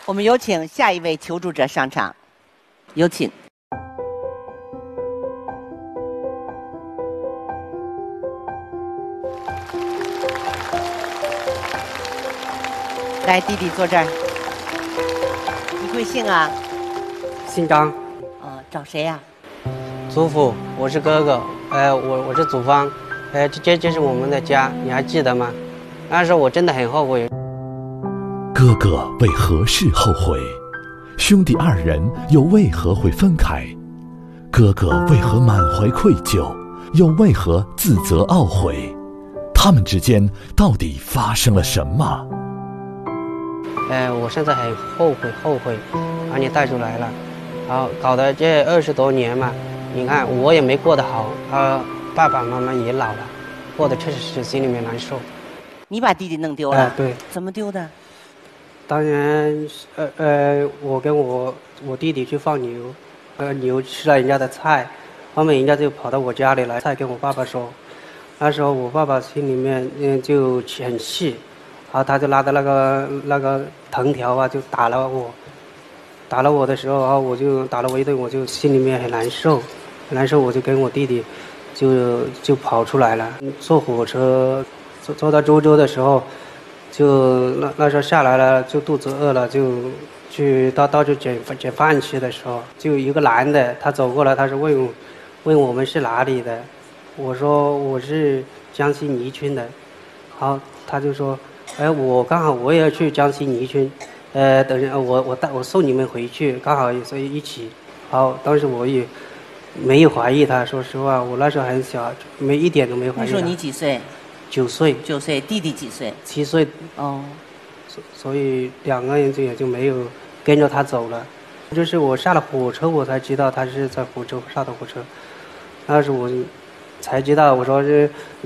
我们有请下一位求助者上场，有请。来，弟弟坐这儿。你贵姓啊？ 姓张。 找谁呀？ 祖父，我是哥哥。我是祖方。这是我们的家，你还记得吗？那时候我真的很后悔。 哥哥为何事后悔？兄弟二人又为何会分开？哥哥为何满怀愧疚，又为何自责懊悔？他们之间到底发生了什么？ 我现在很后悔把你带出来了，然后搞得这20多年嘛，你看我也没过得好，爸爸妈妈也老了，过得确实是心里面难受。 你把弟弟弄丢了？ 对。 怎么丢的？ 当然，我跟我弟弟去放牛，牛吃了人家的菜，后面人家就跑到我家里来，再跟我爸爸说。那时候我爸爸心里面就很气，然后他就拿着那个藤条啊，就打了我。打了我的时候，然后我就打了我一顿，我就心里面很难受，我就跟我弟弟就跑出来了。坐火车坐到周州的时候，就那时候下来了，就肚子饿了，就去到处捡饭吃的时候，就一个男的他走过来，他是问我们是哪里的，我说我是江西宜春的，然后他就说，我刚好我也要去江西宜春。等下我送你们回去，刚好所以一起。好，当时我也没有怀疑他，说实话，我那时候很小，一点都没怀疑他。 那时候你几岁 ？9岁。 9岁，弟弟几岁 ？7岁。 哦。 所以2个人也就没有跟着他走了。就是我下了火车，我才知道他是在福州上的火车。那时我才知道，我说是。